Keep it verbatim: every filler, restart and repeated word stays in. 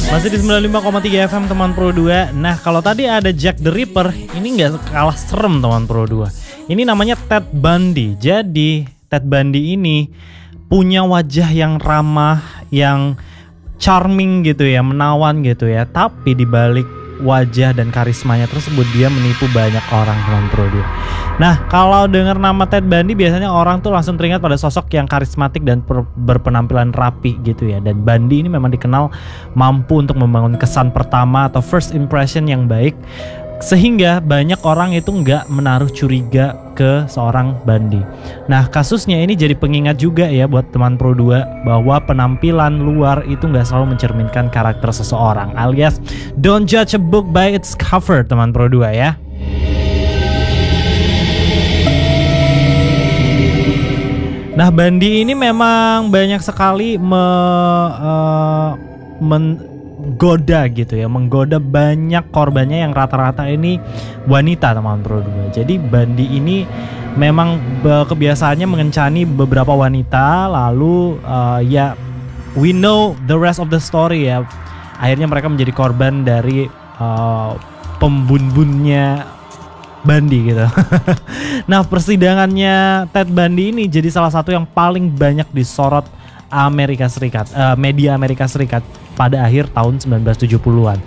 Masih di sembilan puluh lima koma tiga F M teman Pro dua. Nah, kalau tadi ada Jack the Ripper, ini nggak kalah serem teman Pro dua. Ini namanya Ted Bundy. Jadi Ted Bundy ini punya wajah yang ramah, yang charming gitu ya, menawan gitu ya. Tapi di balik wajah dan karismanya tersebut dia menipu banyak orang teman Pro dua. Nah, kalau dengar nama Ted Bundy biasanya orang tuh langsung teringat pada sosok yang karismatik dan berpenampilan rapi gitu ya. Dan Bundy ini memang dikenal mampu untuk membangun kesan pertama atau first impression yang baik, sehingga banyak orang itu nggak menaruh curiga ke seorang Bundy. Nah, kasusnya ini jadi pengingat juga ya buat teman Pro dua bahwa penampilan luar itu nggak selalu mencerminkan karakter seseorang, alias don't judge a book by its cover teman Pro dua ya. Nah, Bundy ini memang banyak sekali me, uh, menggoda gitu ya, menggoda banyak korbannya yang rata-rata ini wanita teman Pro dua. Jadi Bundy ini memang kebiasaannya mengencani beberapa wanita, lalu uh, ya we know the rest of the story ya. Akhirnya mereka menjadi korban dari uh, pembun-bunnya Bundy gitu. Nah, persidangannya Ted Bundy ini jadi salah satu yang paling banyak disorot Amerika Serikat, uh, media Amerika Serikat pada akhir tahun sembilan belas tujuh puluhan.